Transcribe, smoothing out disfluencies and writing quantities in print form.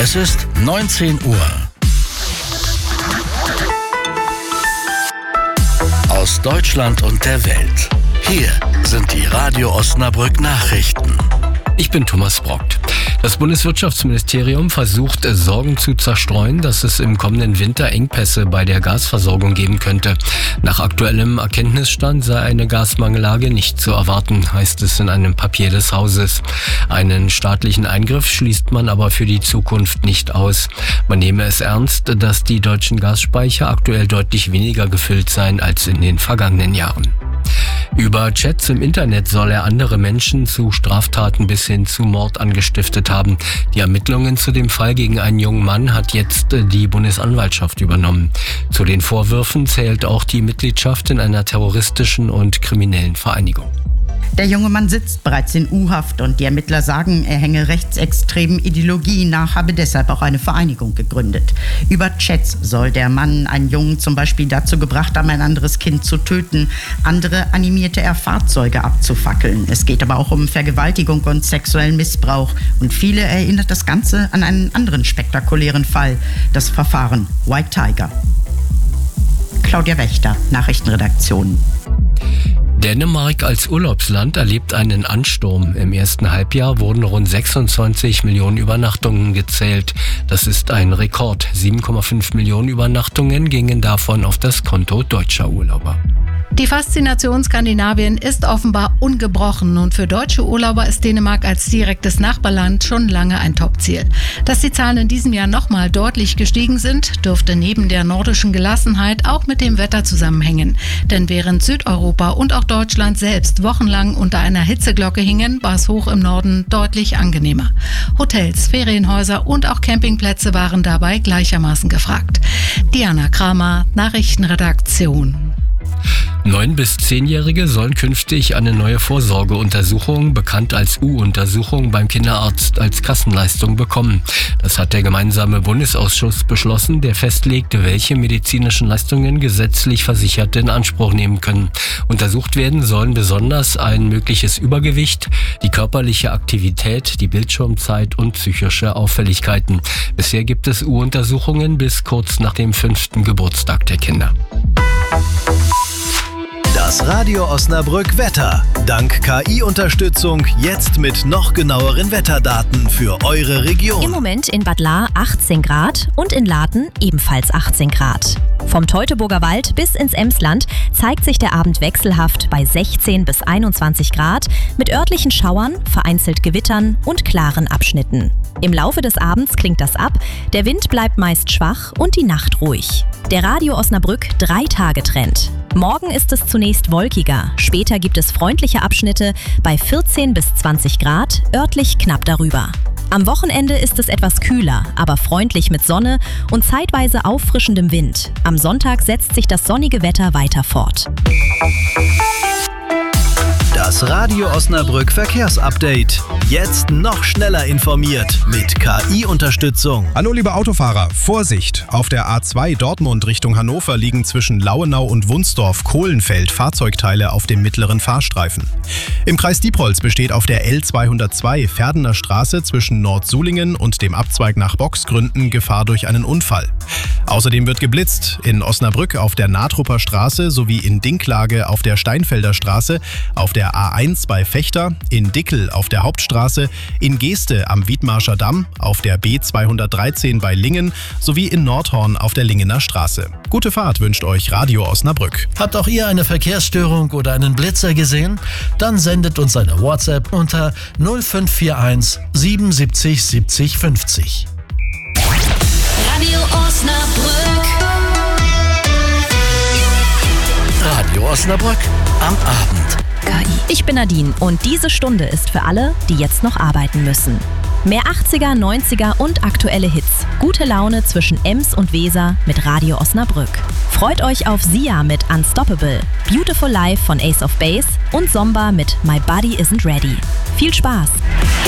Es ist 19 Uhr. Aus Deutschland und der Welt. Hier sind die Radio Osnabrück Nachrichten. Ich bin Thomas Brockt. Das Bundeswirtschaftsministerium versucht, Sorgen zu zerstreuen, dass es im kommenden Winter Engpässe bei der Gasversorgung geben könnte. Nach aktuellem Erkenntnisstand sei eine Gasmangellage nicht zu erwarten, heißt es in einem Papier des Hauses. Einen staatlichen Eingriff schließt man aber für die Zukunft nicht aus. Man nehme es ernst, dass die deutschen Gasspeicher aktuell deutlich weniger gefüllt seien als in den vergangenen Jahren. Über Chats im Internet soll er andere Menschen zu Straftaten bis hin zu Mord angestiftet haben. Die Ermittlungen zu dem Fall gegen einen jungen Mann hat jetzt die Bundesanwaltschaft übernommen. Zu den Vorwürfen zählt auch die Mitgliedschaft in einer terroristischen und kriminellen Vereinigung. Der junge Mann sitzt bereits in U-Haft und die Ermittler sagen, er hänge rechtsextremen Ideologien nach, habe deshalb auch eine Vereinigung gegründet. Über Chats soll der Mann einen Jungen zum Beispiel dazu gebracht haben, ein anderes Kind zu töten. Andere animierte er, Fahrzeuge abzufackeln. Es geht aber auch um Vergewaltigung und sexuellen Missbrauch. Und viele erinnert das Ganze an einen anderen spektakulären Fall, das Verfahren White Tiger. Claudia Wächter, Nachrichtenredaktion. Dänemark als Urlaubsland erlebt einen Ansturm. Im ersten Halbjahr wurden rund 26 Millionen Übernachtungen gezählt. Das ist ein Rekord. 7,5 Millionen Übernachtungen gingen davon auf das Konto deutscher Urlauber. Die Faszination Skandinavien ist offenbar ungebrochen und für deutsche Urlauber ist Dänemark als direktes Nachbarland schon lange ein Topziel. Dass die Zahlen in diesem Jahr nochmal deutlich gestiegen sind, dürfte neben der nordischen Gelassenheit auch mit dem Wetter zusammenhängen. Denn während Südeuropa und auch Deutschland selbst wochenlang unter einer Hitzeglocke hingen, war es hoch im Norden deutlich angenehmer. Hotels, Ferienhäuser und auch Campingplätze waren dabei gleichermaßen gefragt. Diana Kramer, Nachrichtenredaktion. 9- bis 10-Jährige sollen künftig eine neue Vorsorgeuntersuchung, bekannt als U-Untersuchung, beim Kinderarzt als Kassenleistung bekommen. Das hat der gemeinsame Bundesausschuss beschlossen, der festlegt, welche medizinischen Leistungen gesetzlich Versicherte in Anspruch nehmen können. Untersucht werden sollen besonders ein mögliches Übergewicht, die körperliche Aktivität, die Bildschirmzeit und psychische Auffälligkeiten. Bisher gibt es U-Untersuchungen bis kurz nach dem 5. Geburtstag der Kinder. Das Radio Osnabrück Wetter. Dank KI-Unterstützung jetzt mit noch genaueren Wetterdaten für eure Region. Im Moment in Bad Lahr 18 Grad und in Laten ebenfalls 18 Grad. Vom Teutoburger Wald bis ins Emsland zeigt sich der Abend wechselhaft bei 16 bis 21 Grad mit örtlichen Schauern, vereinzelt Gewittern und klaren Abschnitten. Im Laufe des Abends klingt das ab, der Wind bleibt meist schwach und die Nacht ruhig. Der Radio Osnabrück 3-Tage-Trend. Morgen ist es zunächst wolkiger, später gibt es freundliche Abschnitte bei 14 bis 20 Grad, örtlich knapp darüber. Am Wochenende ist es etwas kühler, aber freundlich mit Sonne und zeitweise auffrischendem Wind. Am Sonntag setzt sich das sonnige Wetter weiter fort. Das Radio Osnabrück Verkehrsupdate. Jetzt noch schneller informiert mit KI-Unterstützung. Hallo liebe Autofahrer, Vorsicht! Auf der A2 Dortmund Richtung Hannover liegen zwischen Lauenau und Wunsdorf-Kohlenfeld Fahrzeugteile auf dem mittleren Fahrstreifen. Im Kreis Diepholz besteht auf der L202 Verdener Straße zwischen Nordsulingen und dem Abzweig nach Boxgründen Gefahr durch einen Unfall. Außerdem wird geblitzt in Osnabrück auf der Natrupper Straße sowie in Dinklage auf der Steinfelder Straße, auf der A1 bei Fechter, in Dickel auf der Hauptstraße, in Geeste am Wiedmarscher Damm, auf der B213 bei Lingen sowie in Nordhorn auf der Lingener Straße. Gute Fahrt wünscht euch Radio Osnabrück. Habt auch ihr eine Verkehrsstörung oder einen Blitzer gesehen? Dann sendet uns eine WhatsApp unter 0541 77 70 50. Radio Osnabrück. Radio Osnabrück am Abend. Ich bin Nadine und diese Stunde ist für alle, die jetzt noch arbeiten müssen. Mehr 80er, 90er und aktuelle Hits. Gute Laune zwischen Ems und Weser mit Radio Osnabrück. Freut euch auf Sia mit Unstoppable, Beautiful Life von Ace of Base und Zomba mit My Body Isn't Ready. Viel Spaß!